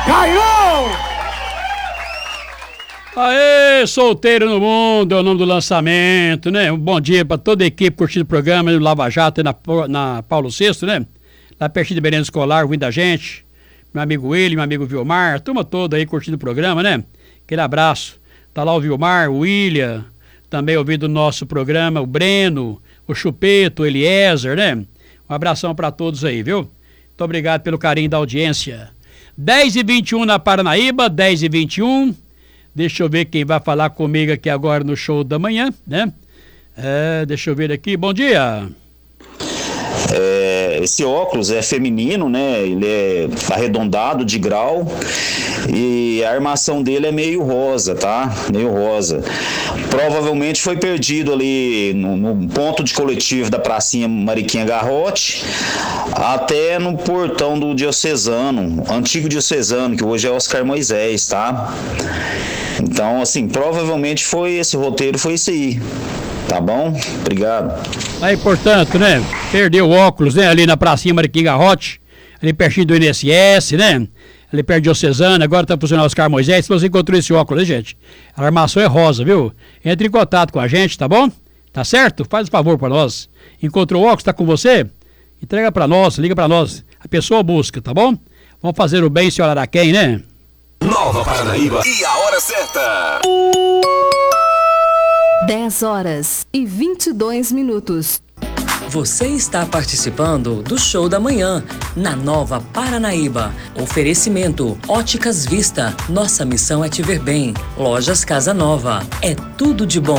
Cairão! Aê, solteiro no mundo, é o nome do lançamento, né? Um bom dia para toda a equipe curtindo o programa do Lava Jato na Paulo VI, né? Lá pertinho de Belém Escolar, ouvindo a gente. Meu amigo William, meu amigo Vilmar, a turma toda aí curtindo o programa, né? Aquele abraço. Tá lá o Vilmar, o William, também ouvindo o nosso programa, o Breno, o Chupeto, o Eliezer, né? Um abração para todos aí, viu? Muito obrigado pelo carinho da audiência. 10h21 na Paranaíba, 10h21. Deixa eu ver quem vai falar comigo aqui agora no show da manhã, né? Deixa eu ver aqui. Bom dia. Esse óculos é feminino, né? Ele é arredondado de grau e a armação dele é meio rosa, tá? Meio rosa. Provavelmente foi perdido ali no ponto de coletivo da pracinha Mariquinha Garrote, até no portão do diocesano, antigo diocesano, que hoje é Oscar Moisés, tá? Então, assim, provavelmente esse roteiro foi esse aí. Tá bom? Obrigado. Aí, portanto, né? Perdeu o óculos, né? Ali na pracinha Mariquinha Garrote, ali pertinho do INSS, né? Ali perto de Diocesana, agora tá funcionando Oscar Moisés. Se você encontrou esse óculos, né, gente? A armação é rosa, viu? Entre em contato com a gente, tá bom? Tá certo? Faz um favor pra nós. Encontrou o óculos, tá com você? Entrega pra nós, liga pra nós. A pessoa busca, tá bom? Vamos fazer o bem, senhora Araquém, né? Nova Paranaíba e a hora certa. 10h22. Você está participando do Show da Manhã, na Nova Paranaíba. Oferecimento Óticas Vista. Nossa missão é te ver bem. Lojas Casa Nova. É tudo de bom.